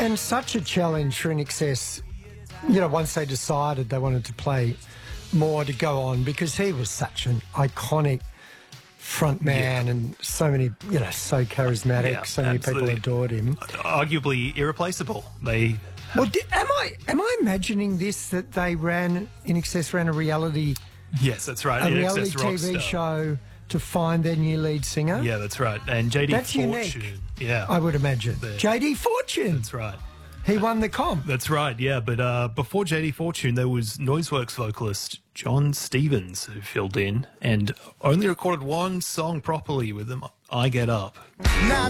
And such a challenge for INXS, you know, once they decided they wanted to play more to go on, because he was such an iconic front man and so many, you know, so charismatic, so many people adored him. Arguably irreplaceable. Well, am I imagining this, that they INXS ran a reality... Yes, that's right. A reality TV show to find their new lead singer? Yeah, that's right. And JD That's Fortune. unique, yeah, I would imagine. JD Fortune. That's right. He won the comp. That's right, yeah. But before JD Fortune, there was Noiseworks vocalist John Stevens who filled in and only recorded one song properly with them, I Get Up.